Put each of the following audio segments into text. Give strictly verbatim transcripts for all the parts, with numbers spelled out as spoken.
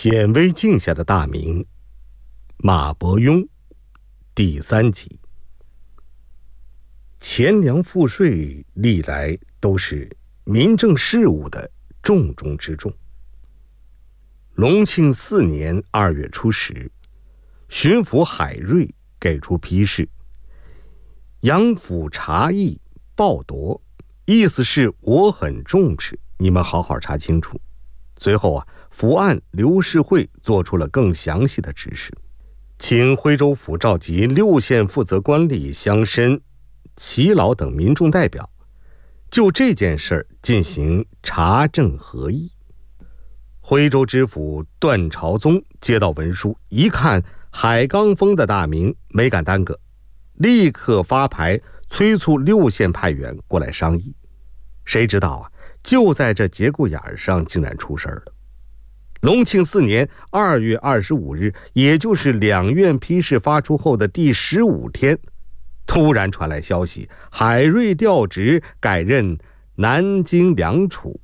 显微镜下的大明，马伯庸，第三集。钱粮赋税历来都是民政事务的重中之重。隆庆四年二月初十，巡抚海瑞给出批示，杨府查议报夺，意思是我很重视，你们好好查清楚。随后啊，府案刘世会做出了更详细的指示，请徽州府召集六县负责官吏、乡绅、耆老等民众代表，就这件事儿进行查证合议。徽州知府段朝宗接到文书，一看海刚峰的大名，没敢耽搁，立刻发牌催促六县派员过来商议。谁知道啊，就在这节骨眼上竟然出事了。隆庆四年二月二十五日，也就是两院批示发出后的第十五天，突然传来消息，海瑞调职改任南京粮储。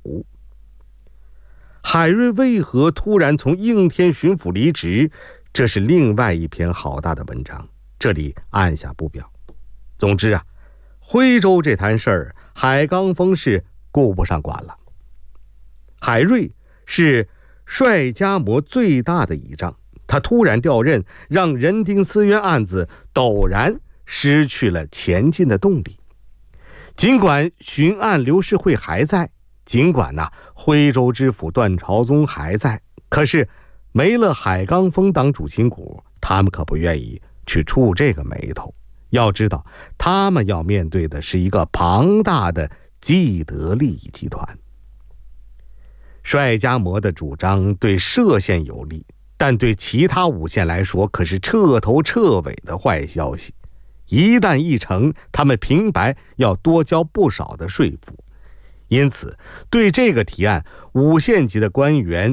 海瑞为何突然从应天巡抚离职？这是另外一篇好大的文章，这里按下不表。总之啊，徽州这摊事儿，海刚峰是顾不上管了。海瑞是帅家模最大的倚仗，他突然调任，让人丁思渊案子陡然失去了前进的动力。尽管巡案刘世会还在，尽管呢、啊、徽州知府段朝宗还在，可是没了海刚峰当主心骨，他们可不愿意去触这个眉头。要知道，他们要面对的是一个庞大的既得利益集团。帅家模的主张对歙县有利，但对其他五县来说可是彻头彻尾的坏消息。一旦议成，他们平白要多交不少的税赋。因此，对这个提案，五县级的官员、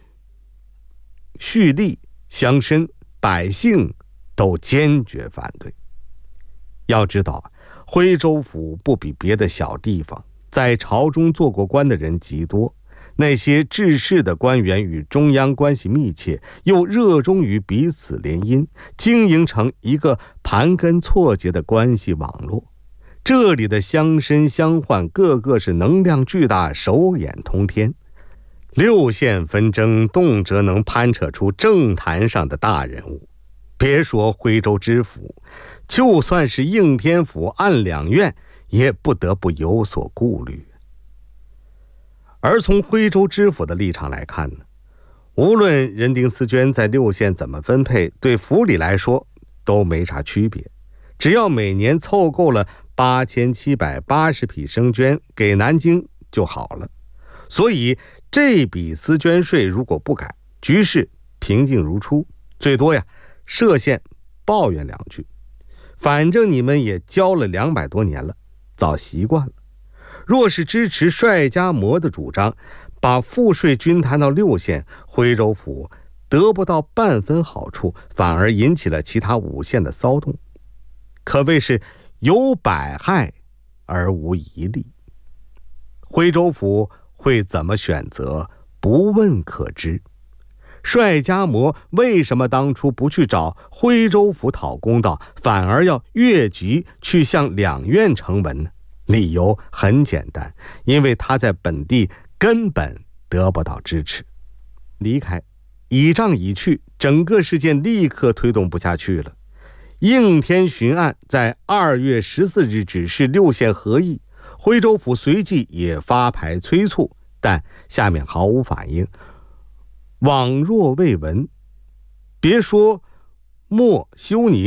蓄吏、乡绅、百姓都坚决反对。要知道，徽州府不比别的小地方，在朝中做过官的人极多。那些治世的官员与中央关系密切，又热衷于彼此联姻，经营成一个盘根错节的关系网络。这里的乡绅乡宦个个是能量巨大，手眼通天。六县纷争动辄能攀扯出政坛上的大人物，别说徽州知府，就算是应天府按两院，也不得不有所顾虑。而从徽州知府的立场来看呢，无论人丁思捐在六县怎么分配，对府里来说都没啥区别，只要每年凑够了八千七百八十匹生绢给南京就好了。所以这笔丝绢税如果不改，局势平静如初，最多呀歙县抱怨两句，反正你们也交了两百多年了，早习惯了。若是支持帅家模的主张，把赋税均摊到六县，徽州府得不到半分好处，反而引起了其他五县的骚动，可谓是有百害而无一利。徽州府会怎么选择，不问可知。帅家模为什么当初不去找徽州府讨公道，反而要越级去向两院呈文呢？理由很简单，因为他在本地根本得不到支持。离开，倚仗已去，整个事件立刻推动不下去了。应天巡案在二月十四日指示六县合议，徽州府随即也发牌催促，但下面毫无反应，罔若未闻。别说莫修拟